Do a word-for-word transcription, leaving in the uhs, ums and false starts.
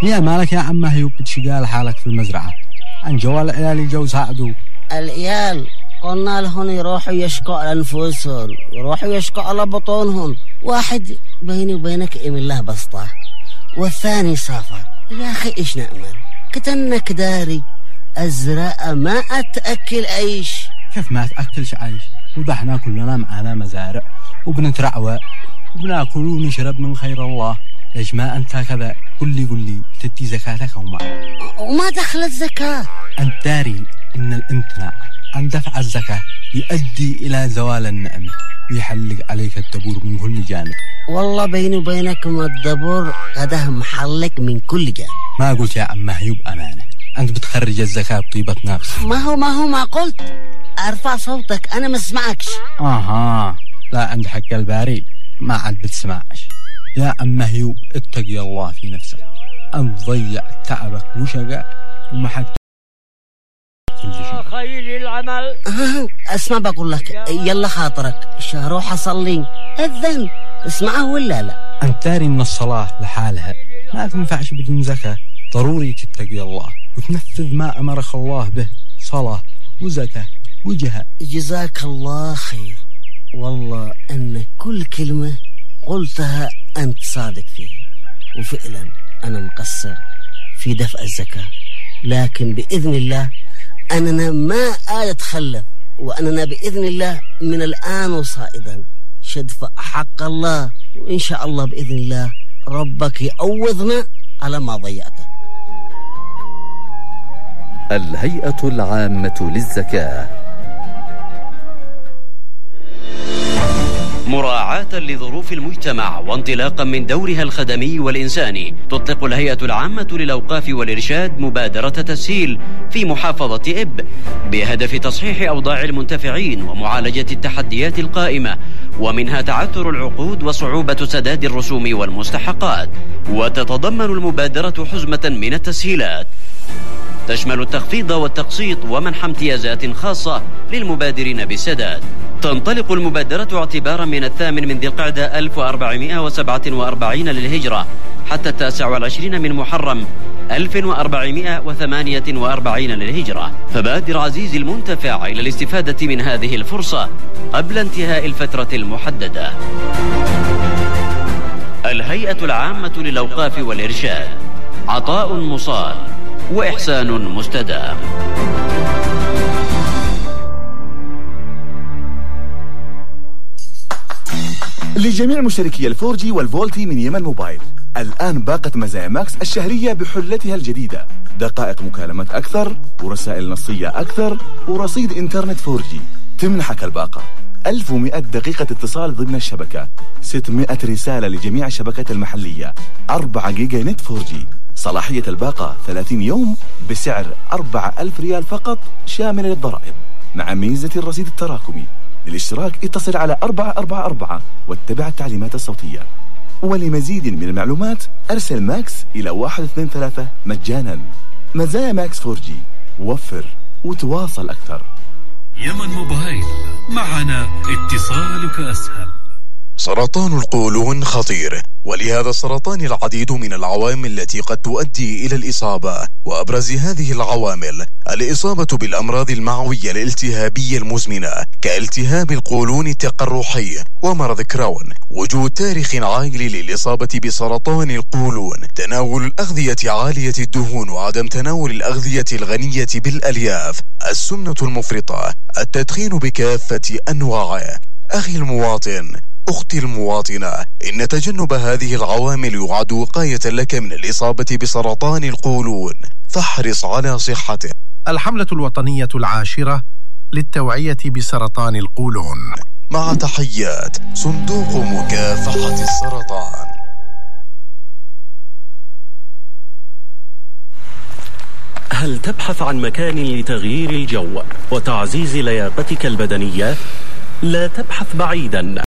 يا مالك يا عم هيوب بتشقال حالك في المزرعة؟ عن جوال العيال جو ساعدوا. العيال قلنا لهم يروحوا يشكوا على أنفسهم، يروحوا يشكوا على بطونهم. واحد بيني وبينك إيم الله بسطة، والثاني سافر. يا أخي إيش نأمل؟ كتنك داري الزراعة ما أتأكل عيش. كيف ما أتأكلش عيش؟ وضحنا كلنا معانا مزارع وبنترعوى وبناكل ونشرب من خير الله. ليش ما أنت كذا؟ قل لي قل لي تدي زكاتك أو ما؟ وما دخل الزكاة. أنت داري إن الامتناع عن دفع الزكاة يؤدي إلى زوال النعمة ويحلق عليك الدبور من كل جانب. والله بيني وبينكم الدبور قده محلق من كل جانب. ما قلت يا عم هيوب أمانة، أنت بتخرج الزكاة بطيبة نفس. ما هو ما هو ما قلت أرفع صوتك أنا ما اسمعكش. آها لا، عند حق الباري ما عاد بتسمعش. يا عم هيوب اتقي الله في نفسك، أنت ضيع تعبك وشقة وما حد كل شيء. خير العمل. آه اسمع بقول لك، يلا خاطرك شهروح أصلي أذن اسمعه ولا لا؟ أنت داري إن الصلاة لحالها ما تنفعش بدون زكاة. ضروري تتقي الله وتنفذ ما أمرك الله به، صلاة وزكاة وجهاد. جزاك الله خير، والله أن كل كلمة قلتها أنت صادق فيها، وفعلا أنا مقصر في دفع الزكاة، لكن بإذن الله أننا ما أتخلف، وأننا بإذن الله من الآن وصائدا شدفع حق الله، وإن شاء الله بإذن الله ربك يعوضنا على ما ضيعته. الهيئة العامة للزكاة. مراعاة لظروف المجتمع وانطلاقا من دورها الخدمي والإنساني، تطلق الهيئة العامة للأوقاف والإرشاد مبادرة تسهيل في محافظة إب بهدف تصحيح أوضاع المنتفعين ومعالجة التحديات القائمة، ومنها تعثر العقود وصعوبة سداد الرسوم والمستحقات. وتتضمن المبادرة حزمة من التسهيلات تشمل التخفيض والتقسيط ومنح امتيازات خاصة للمبادرين بالسداد. تنطلق المبادرة اعتبارا من الثامن من ذي القعدة ألف وأربعمائة وسبعة وأربعين للهجرة حتى التاسع والعشرين من محرم ألف وأربعمائة وثمانية وأربعين للهجرة. فبادر عزيزي المنتفع إلى الاستفادة من هذه الفرصة قبل انتهاء الفترة المحددة. الهيئة العامة للأوقاف والإرشاد، عطاء مصال وإحسان مستدام. لجميع مشتركي الفورجي والفولتي من يمن موبايل، الآن باقة مزايا ماكس الشهرية بحلتها الجديدة، دقائق مكالمات أكثر ورسائل نصية أكثر ورصيد إنترنت فورجي. تمنحك الباقة ألف ومئة دقيقة اتصال ضمن الشبكة، ستمائة رسالة لجميع الشبكات المحلية، أربعة جيجا نت فورجي. صلاحية الباقة ثلاثين يوم بسعر أربعة ألف ريال فقط شامل للضرائب، مع ميزة الرصيد التراكمي. للاشتراك اتصل على أربعة أربعة أربعة واتبع التعليمات الصوتية. ولمزيد من المعلومات أرسل ماكس إلى واحد اثنين ثلاثة مجانا. مزايا ماكس فورجي، وفر وتواصل أكثر. يمن موبايل، معنا اتصالك أسهل. سرطان القولون خطير، ولهذا السرطان العديد من العوامل التي قد تؤدي إلى الإصابة، وأبرز هذه العوامل الإصابة بالأمراض المعوية الالتهابية المزمنة كالتهاب القولون التقرحي ومرض كراون، وجود تاريخ عائلي للإصابة بسرطان القولون، تناول الأغذية عالية الدهون وعدم تناول الأغذية الغنية بالألياف، السمنة المفرطة، التدخين بكافة أنواعه. أخي المواطن، أختي المواطنة، إن تجنب هذه العوامل يعد وقاية لك من الإصابة بسرطان القولون، فاحرص على صحته. الحملة الوطنية العاشرة للتوعية بسرطان القولون، مع تحيات صندوق مكافحة السرطان. هل تبحث عن مكان لتغيير الجو وتعزيز لياقتك البدنية؟ لا تبحث بعيدا،